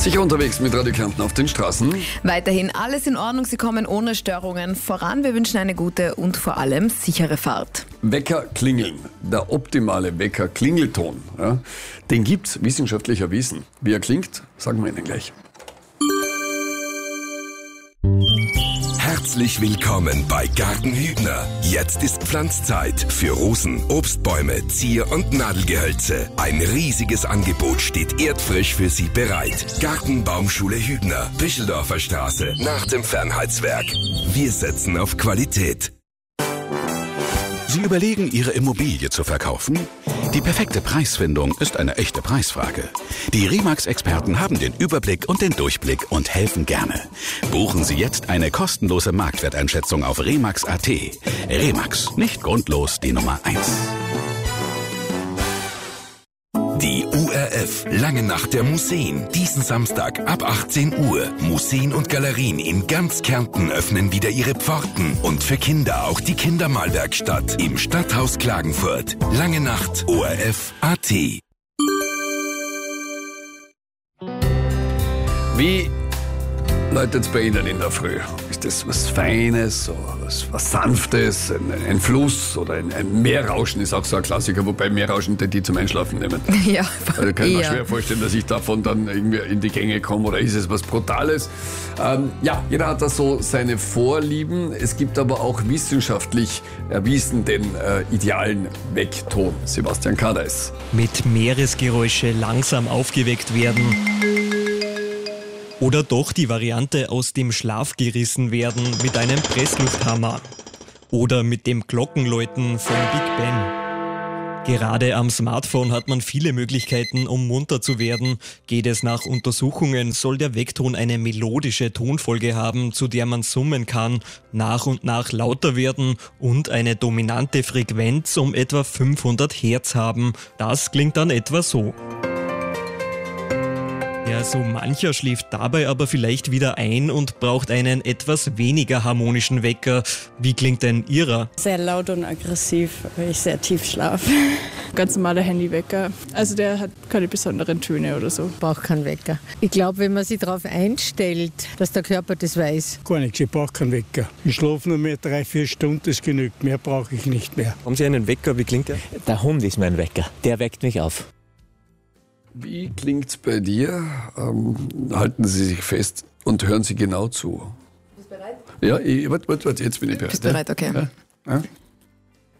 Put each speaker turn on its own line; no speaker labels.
Sicher unterwegs mit Radio Kärnten auf den Straßen.
Weiterhin alles in Ordnung, Sie kommen ohne Störungen voran. Wir wünschen eine gute und vor allem sichere Fahrt.
Wecker klingeln, der optimale Wecker-Klingelton, ja, den gibt's wissenschaftlich erwiesen. Wie er klingt, sagen wir Ihnen gleich.
Herzlich willkommen bei Garten Hübner. Jetzt ist Pflanzzeit für Rosen, Obstbäume, Zier- und Nadelgehölze. Ein riesiges Angebot steht erdfrisch für Sie bereit. Gartenbaumschule Hübner, Bischeldorfer Straße, nach dem Fernheitswerk. Wir setzen auf Qualität.
Sie überlegen, Ihre Immobilie zu verkaufen? Die perfekte Preisfindung ist eine echte Preisfrage. Die Remax-Experten haben den Überblick und den Durchblick und helfen gerne. Buchen Sie jetzt eine kostenlose Marktwerteinschätzung auf remax.at. Remax, nicht grundlos die Nummer 1.
Die URF Lange Nacht der Museen. Diesen Samstag ab 18 Uhr. Museen und Galerien in ganz Kärnten öffnen wieder ihre Pforten. Und für Kinder auch die Kindermalwerkstatt im Stadthaus Klagenfurt. Lange Nacht, ORF.at.
Wie läutet's bei Ihnen in der Früh? Ist das was Feines, so was Sanftes, ein Fluss oder ein Meerrauschen ist auch so ein Klassiker, wobei Meerrauschen die zum Einschlafen nehmen.
Ja,
Also kann ich mir schwer vorstellen, dass ich davon dann irgendwie in die Gänge komme, oder ist es was Brutales? Ja, jeder hat da so seine Vorlieben. Es gibt aber auch wissenschaftlich erwiesen den idealen Weckton. Sebastian Kadeis.
Mit Meeresgeräusche langsam aufgeweckt werden. Oder doch die Variante aus dem Schlaf gerissen werden mit einem Presslufthammer. Oder mit dem Glockenläuten von Big Ben. Gerade am Smartphone hat man viele Möglichkeiten, um munter zu werden. Geht es nach Untersuchungen, soll der Weckton eine melodische Tonfolge haben, zu der man summen kann, nach und nach lauter werden und eine dominante Frequenz um etwa 500 Hertz haben. Das klingt dann etwa so. Ja, so mancher schläft dabei aber vielleicht wieder ein und braucht einen etwas weniger harmonischen Wecker. Wie klingt denn Ihrer?
Sehr laut und aggressiv, weil ich sehr tief schlafe. Ganz normaler Handywecker. Also der hat keine besonderen Töne oder so.
Braucht keinen Wecker. Ich glaube, wenn man sich darauf einstellt, dass der Körper das weiß.
Gar nichts, ich brauche keinen Wecker. Ich schlafe nur mehr 3-4 Stunden, das genügt. Mehr brauche ich nicht mehr.
Haben Sie einen Wecker? Wie klingt der?
Der Hund ist mein Wecker. Der weckt mich auf.
Wie klingt's bei dir? Halten Sie sich fest und hören Sie genau zu.
Bist du bereit?
Ja, warte, jetzt bin ich bereit.
Bist du bereit, okay.
Ja? Ja?